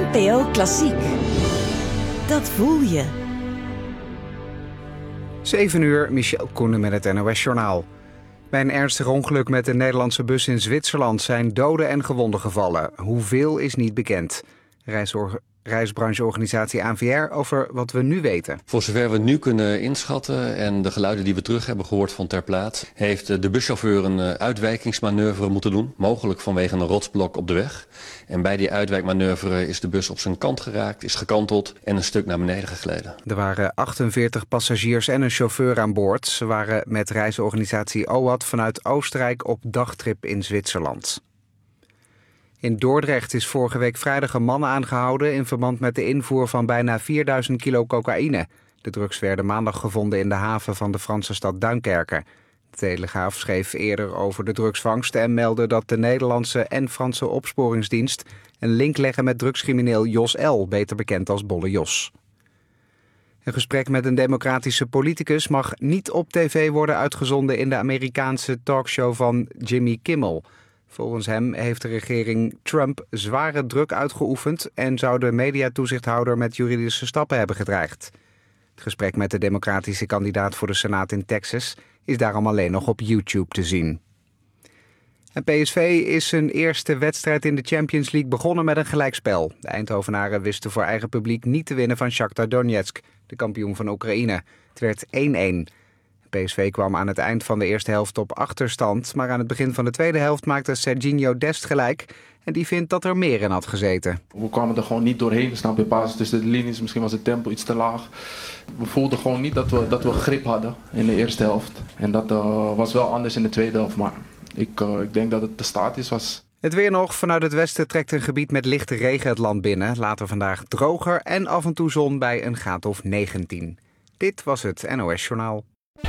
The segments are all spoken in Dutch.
NPO Klassiek. Dat voel je. 7 uur, Michel Koenen met het NOS-journaal. Bij een ernstig ongeluk met een Nederlandse bus in Zwitserland zijn doden en gewonden gevallen. Hoeveel is niet bekend. Reisbrancheorganisatie ANVR over wat we nu weten. Voor zover we nu kunnen inschatten en de geluiden die we terug hebben gehoord van ter plaatse, heeft de buschauffeur een uitwijkingsmanoeuvre moeten doen, mogelijk vanwege een rotsblok op de weg. En bij die uitwijkmanoeuvre is de bus op zijn kant geraakt, is gekanteld en een stuk naar beneden gegleden. Er waren 48 passagiers en een chauffeur aan boord. Ze waren met reisorganisatie OAT vanuit Oostenrijk op dagtrip in Zwitserland. In Dordrecht is vorige week vrijdag een man aangehouden in verband met de invoer van bijna 4000 kilo cocaïne. De drugs werden maandag gevonden in de haven van de Franse stad Duinkerke. De Telegraaf schreef eerder over de drugsvangst en meldde dat de Nederlandse en Franse opsporingsdienst een link leggen met drugscrimineel Jos L., beter bekend als Bolle Jos. Een gesprek met een democratische politicus mag niet op tv worden uitgezonden in de Amerikaanse talkshow van Jimmy Kimmel. Volgens hem heeft de regering Trump zware druk uitgeoefend en zou de mediatoezichthouder met juridische stappen hebben gedreigd. Het gesprek met de democratische kandidaat voor de Senaat in Texas is daarom alleen nog op YouTube te zien. En PSV is zijn eerste wedstrijd in de Champions League begonnen met een gelijkspel. De Eindhovenaren wisten voor eigen publiek niet te winnen van Shakhtar Donetsk, de kampioen van Oekraïne. Het werd 1-1. PSV kwam aan het eind van de eerste helft op achterstand, maar aan het begin van de tweede helft maakte Serginho Dest gelijk en die vindt dat er meer in had gezeten. We kwamen er gewoon niet doorheen, snap je, pas tussen de linies, misschien was het tempo iets te laag. We voelden gewoon niet dat we grip hadden in de eerste helft en dat was wel anders in de tweede helft, maar ik denk dat het te statisch was. Het weer nog. Vanuit het westen trekt een gebied met lichte regen het land binnen. Later vandaag droger en af en toe zon bij een graad of 19. Dit was het NOS Journaal.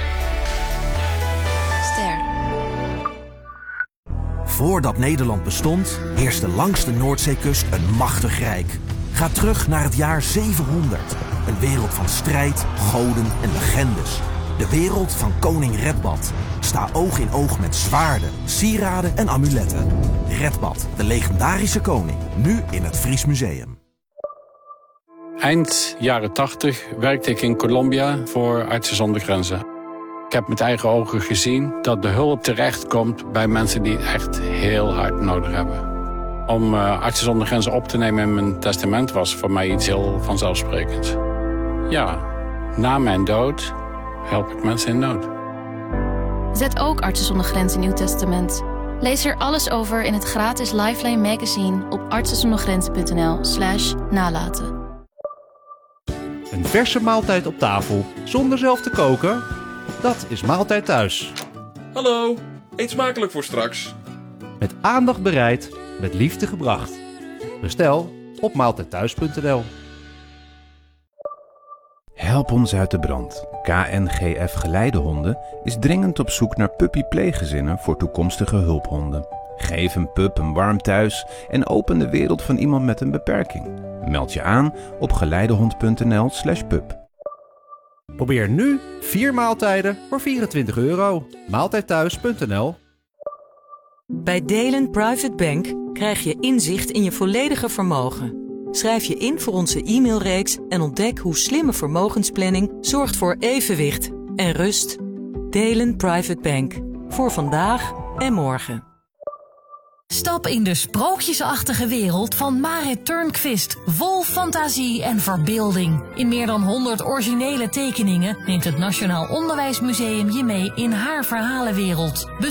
Voordat Nederland bestond, heerste langs de Noordzeekust een machtig rijk. Ga terug naar het jaar 700. Een wereld van strijd, goden en legendes. De wereld van koning Redbad. Sta oog in oog met zwaarden, sieraden en amuletten. Redbad, de legendarische koning. Nu in het Fries Museum. Eind jaren 80 werkte ik in Colombia voor Artsen zonder Grenzen. Ik heb met eigen ogen gezien dat de hulp terechtkomt bij mensen die het echt heel hard nodig hebben. Om Artsen zonder Grenzen op te nemen in mijn testament was voor mij iets heel vanzelfsprekends. Ja, na mijn dood help ik mensen in nood. Zet ook Artsen zonder Grenzen in uw testament. Lees er alles over in het gratis Lifeline magazine op artsenzondergrenzen.nl/nalaten. Een verse maaltijd op tafel zonder zelf te koken? Dat is Maaltijd Thuis. Hallo, eet smakelijk voor straks. Met aandacht bereid, met liefde gebracht. Bestel op maaltijdthuis.nl. Help ons uit de brand. KNGF Geleidehonden is dringend op zoek naar puppypleeggezinnen voor toekomstige hulphonden. Geef een pup een warm thuis en open de wereld van iemand met een beperking. Meld je aan op geleidehond.nl/pup. Probeer nu 4 maaltijden voor €24. Maaltijdthuis.nl. Bij Delen Private Bank krijg je inzicht in je volledige vermogen. Schrijf je in voor onze e-mailreeks en ontdek hoe slimme vermogensplanning zorgt voor evenwicht en rust. Delen Private Bank. Voor vandaag en morgen. Stap in de sprookjesachtige wereld van Marit Turnquist. Vol fantasie en verbeelding. In meer dan 100 originele tekeningen neemt het Nationaal Onderwijsmuseum je mee in haar verhalenwereld.